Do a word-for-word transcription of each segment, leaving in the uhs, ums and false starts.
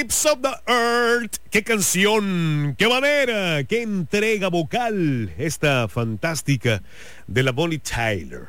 Lips of the Earth. Qué canción, qué manera, qué entrega vocal esta fantástica de la Bonnie Tyler.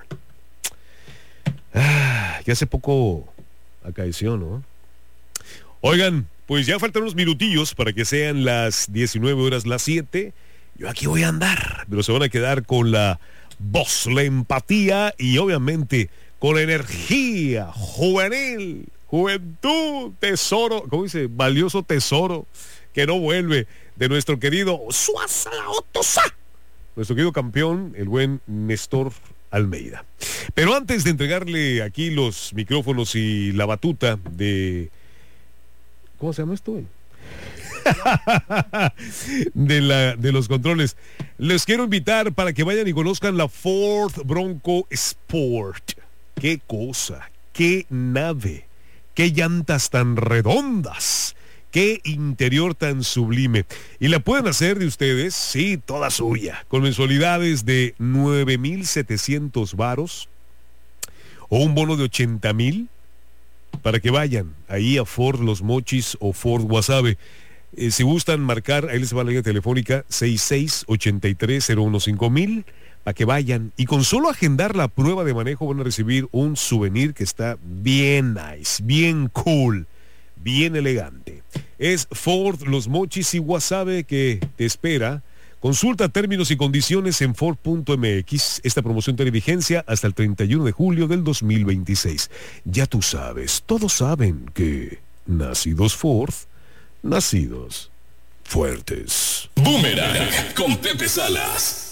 Ah, que hace poco acaeció, ¿no? Oigan, pues ya faltan unos minutillos para que sean las diecinueve horas, las siete. Yo aquí voy a andar, pero se van a quedar con la voz, la empatía y obviamente con la energía juvenil. Juventud, tesoro, ¿cómo dice? Valioso tesoro que no vuelve, de nuestro querido Suaza Otosa, nuestro querido campeón, el buen Néstor Almeida. Pero antes de entregarle aquí los micrófonos y la batuta de... ¿Cómo se llama esto? de, la, de los controles, les quiero invitar para que vayan y conozcan la Ford Bronco Sport. ¡Qué cosa! ¡Qué nave! ¡Qué llantas tan redondas! ¡Qué interior tan sublime! Y la pueden hacer de ustedes, sí, toda suya, con mensualidades de nueve mil setecientos varos o un bono de ochenta mil para que vayan ahí a Ford Los Mochis o Ford Guasave. Eh, si gustan marcar, ahí les va la línea telefónica seis seis ocho tres cero uno cinco mil para que vayan y con solo agendar la prueba de manejo van a recibir un souvenir que está bien nice, bien cool, bien elegante. Es Ford Los Mochis y Guasave que te espera. Consulta términos y condiciones en Ford punto M X. Esta promoción tiene vigencia hasta el treinta y uno de julio del dos mil veintiséis. Ya tú sabes, todos saben que nacidos Ford, nacidos fuertes. Boomerang con Pepe Salas.